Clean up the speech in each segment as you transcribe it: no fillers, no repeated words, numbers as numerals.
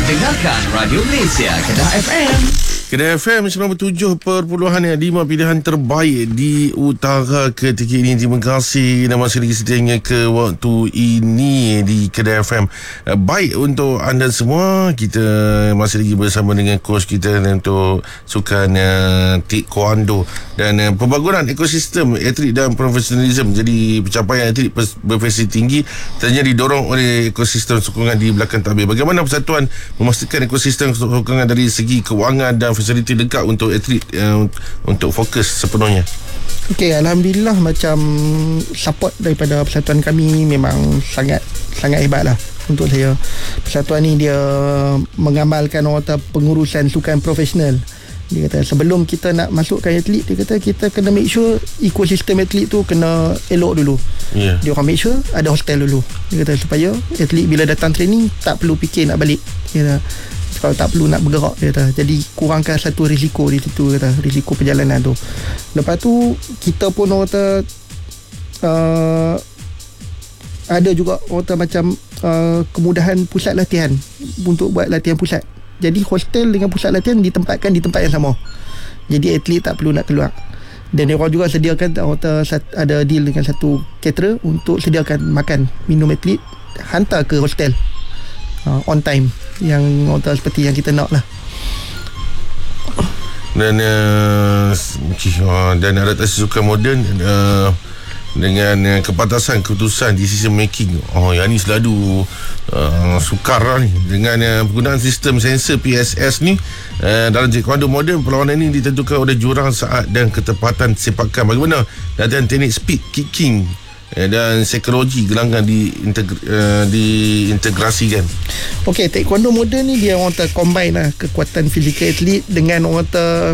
Dengarkan Radio Malaysia Kedah FM. Kedah FM 97.5, pilihan terbaik di utara ketika ini. Terima kasih dan masih lagi setianya ke waktu ini di Kedah FM. Baik untuk anda semua, kita masih lagi bersama dengan coach kita untuk sukan taekwondo dan pembangunan ekosistem atlet dan profesionalism. Jadi pencapaian atlet berprestasi tinggi ternyata didorong oleh ekosistem sokongan di belakang tabir. Bagaimana persatuan memastikan ekosistem sokongan dari segi kewangan dan fasiliti lengkap untuk atlet untuk fokus sepenuhnya? Okey, Alhamdulillah, macam support daripada persatuan kami memang sangat hebat lah untuk saya. Persatuan ni dia mengamalkan pengurusan sukan profesional. Dia kata sebelum kita nak masukkan atlet, dia kata kita kena make sure ekosistem atlet tu kena elok dulu. Dia orang make sure ada hostel dulu. Dia kata supaya atlet bila datang training tak perlu fikir nak balik. Dia kata kalau tak perlu nak bergerak, dia kata. Jadi kurangkan satu risiko di situ, kata, risiko perjalanan tu. Lepas tu kita pun orang kata ada juga orang kata macam kemudahan pusat latihan untuk buat latihan pusat. Jadi hostel dengan pusat latihan ditempatkan di tempat yang sama. Jadi atlet tak perlu nak keluar. Dan dia orang juga sediakan ada deal dengan satu caterer untuk sediakan makan minum atlet, hantar ke hostel on time, yang seperti yang kita nak lah. Dan dan adaptasi sukan moden dengan kepantasan keputusan decision making. Yang ni seladu sukar lah ni. Dengan penggunaan sistem sensor PSS ni dalam taekwondo moden, perlawanan ini ditentukan oleh jurang saat dan ketepatan sepakan. Bagaimana latihan teknik speed kicking dan psikologi gelanggang diintegrasikan. Okey, taekwondo moden ni dia orang combine lah kekuatan fizikal atlet dengan orang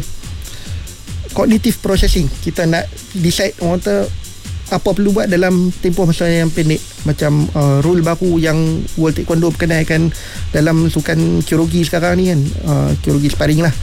cognitive processing. Kita nak decide orang apa perlu buat dalam tempoh masa yang pendek. Macam rule baru yang World Taekwondo perkenalkan dalam sukan kyorugi sekarang ni kan, kyorugi sparring lah.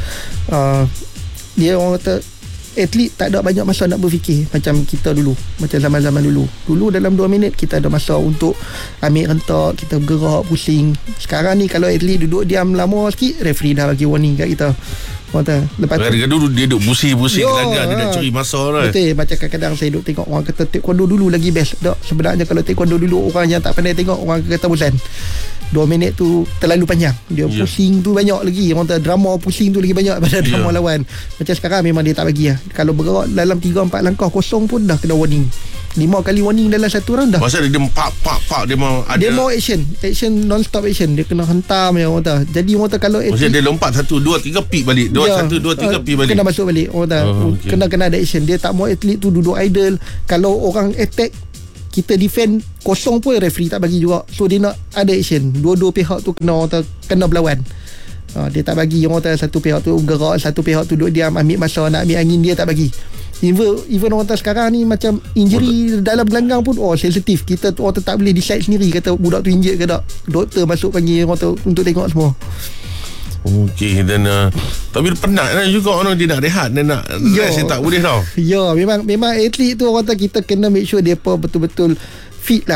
Dia orang kata atlet tak ada banyak masa nak berfikir macam kita dulu, macam zaman-zaman dulu dalam 2 minit kita ada masa untuk ambil rentak, kita bergerak, pusing. Sekarang ni kalau atlet duduk diam lama sikit, referee dah bagi warning kat kita. Lepas tu dulu dia duduk pusing-pusing gelanggang, dia nak curi masa lah. Betul, macam kadang-kadang saya duduk tengok orang kata taekwondo dulu lagi best. Tak, sebenarnya kalau taekwondo dulu orang yang tak pandai tengok, orang kata bosan. 2 minit tu terlalu panjang. Dia pusing tu banyak lagi. Orang kata drama pusing tu lagi banyak daripada drama lawan. Macam sekarang memang dia tak bagi lah. Kalau bergerak dalam 3-4 langkah kosong pun dah kena warning. 5 kali warning dalam satu round dah. Pasal dia pak dia mau ada, dia mau action non-stop action. Dia kena hentam yang orang kata. Jadi orang kata kalau maksudnya dia lompat 1, 2, 3 pik balik, 1, 2, 3 pik balik, kena masuk balik. Orang kata kena ada action. Dia tak mau atlet tu duduk idle. Kalau orang attack, kita defend kosong pun referee tak bagi juga. So dia nak ada action. Dua-dua pihak tu kena berlawan. Dia tak bagi orang satu pihak tu gerak, satu pihak tu duduk diam, ambil masa nak ambil angin, dia tak bagi. Even orang sekarang ni macam injury dalam gelanggang pun sensitif. Kita orang tak boleh decide sendiri kata budak tu injured ke tak. Doktor masuk panggil orang untuk tengok semua. Okey, dan tapi penat lah juga orang dia nak rehat, dia nak rest, tak boleh tau. Memang atlet tu orang kita kena make sure dia betul-betul fit lah.